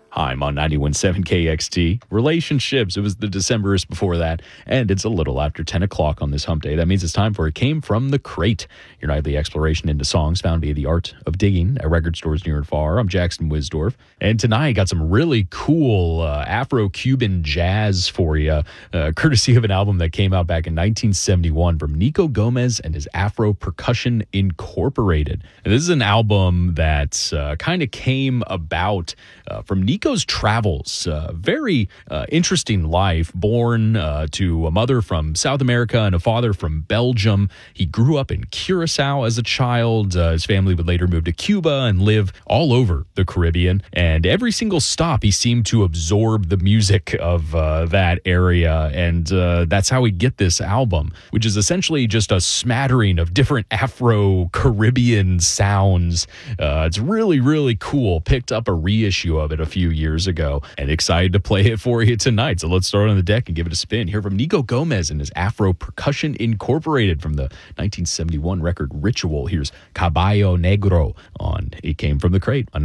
Hi, I'm on 91.7 KXT. Relationships. It was the Decemberist before that, and it's a little after 10 o'clock on this hump day. That means it's time for It Came From the Crate, your nightly exploration into songs found via the art of digging at record stores near and far. I'm Jackson Wisdorf, and tonight got some really cool Afro-Cuban jazz for you, courtesy of an album that came out back in 1971 from Nico Gomez and his Afro Percussion Incorporated. And this is an album that kind of came about from Nico's travels. Very interesting life. Born to a mother from South America and a father from Belgium. He grew up in Curacao as a child. His family would later move to Cuba and live all over the Caribbean. And every single stop, he seemed to absorb the music of that area. And that's how we get this album, which is essentially just a smattering of different Afro-Caribbean sounds. It's really, really cool. Picked up a reissue of it a few years ago and excited to play it for you tonight. So let's start on the deck and give it a spin. Hear from Nico Gomez and his Afro Percussion Incorporated from the 1971 record Ritual. Here's Caballo Negro on It Came From the Crate on